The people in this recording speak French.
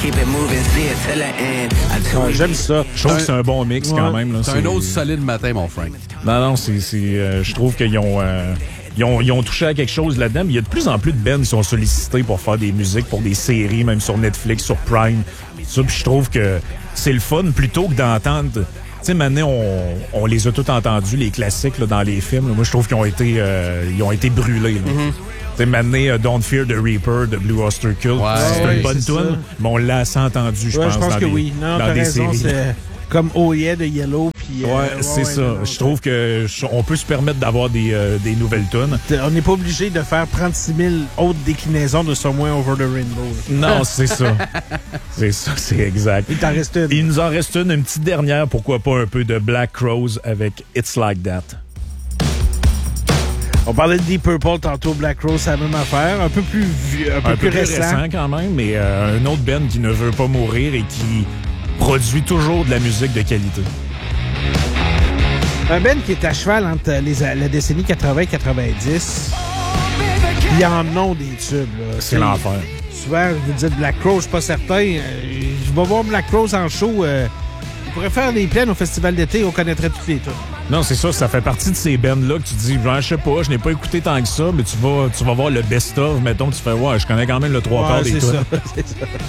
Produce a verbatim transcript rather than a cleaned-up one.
keep it moving, see it till the end. Until Ouais, we j'aime ça. Je trouve que c'est un bon mix Ouais. quand même. Là. C'est un autre solide matin, mon Frank. Non, non, c'est, c'est, euh, je trouve qu'ils ont, euh, ils ont, ils ont touché à quelque chose là-dedans. Mais il y a de plus en plus de bands qui sont sollicités pour faire des musiques, pour des séries, même sur Netflix, sur Prime. Ça, puis je trouve que c'est le fun plutôt que d'entendre. Tu sais, maintenant, on, on les a tous entendus, les classiques là, dans les films. Là. Moi, je trouve qu'ils ont été, euh, ils ont été brûlés. Mm-hmm. Tu sais, maintenant, uh, Don't Fear the Reaper de Blue Oyster Cult. Ouais, c'est ouais, une bonne c'est tune, ça. mais on l'a assez entendu, je Ouais, pense, je pense dans que des, oui. Non, dans t'as des raison, séries. c'est comme Oh Yeah de Yellow. Puis, euh, Ouais, c'est ça. non, je trouve que je- on peut se permettre d'avoir des, euh, des nouvelles tunes. on n'est pas obligé de faire trente-six mille autres déclinaisons de Somewhere Over the Rainbow. Non, c'est ça. C'est ça, c'est exact. Il t'en reste une. Il nous en reste une, une petite dernière, pourquoi pas un peu de Black Crowes avec It's Like That. On parlait de Deep Purple tantôt, Black Rose, c'est la même affaire. Un peu plus vieux, un peu Un plus peu plus récent. récent quand même, mais euh, un autre band qui ne veut pas mourir et qui produit toujours de la musique de qualité. Un band qui est à cheval entre les, la décennie quatre-vingts quatre-vingt-dix. Ils en ont des tubes. Là. C'est l'enfer. Souvent, vous dites Black Rose, je suis pas certain. Euh, je vais voir Black Rose en show. Euh, il pourrait faire des plaines au festival d'été, on connaîtrait toutes les tunes. Non, c'est ça, ça fait partie de ces bands-là que tu dis, genre, je sais pas, je n'ai pas écouté tant que ça, mais tu vas, tu vas voir le best-of, mettons, tu fais, ouais, je connais quand même le trois Ouais, quarts des c'est tunes. ça, c'est ça.